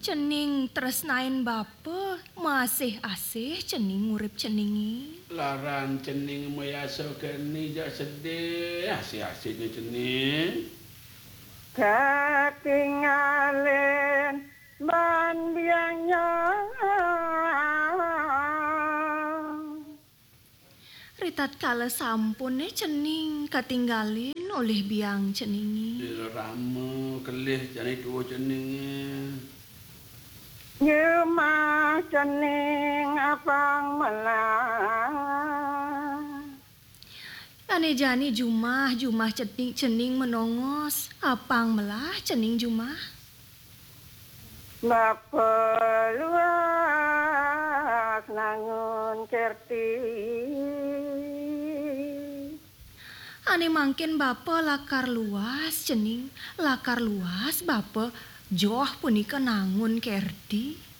Cening tresnain bapa masih asih cening urip ceningi. Laran cening moyaso geni jak sedih asih-asihnya cening. Ketinggalin ban biangnya Ritat kala sampun cening katinggalin oleh biang ceningi. Ramu kelih jane dua cening. Nyemah cening apang melah Ane jani jumah cening menongos apang melah cening jumah. Bapa luas nangun kerti Ane mangkin bapa lakar luas cening lakar luas bapa joh punika nangun kerdi.